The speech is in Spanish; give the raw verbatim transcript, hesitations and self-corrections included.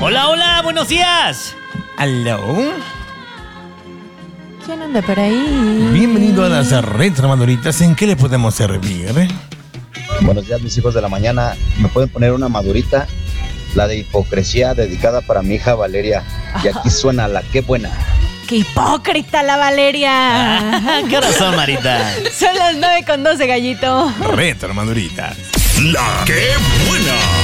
Hola, hola, buenos días. ¿Aló? ¿Quién anda por ahí? Bienvenido a las retro maduritas. ¿En qué le podemos servir? Buenos días, mis hijos de la mañana. ¿Me pueden poner una madurita? La de hipocresía, dedicada para mi hija Valeria. Y aquí suena la qué buena. ¡Qué hipócrita la Valeria! Ah, ¿qué horas son, Marita? Son las nueve con doce, gallito. Retro maduritas. La qué buena.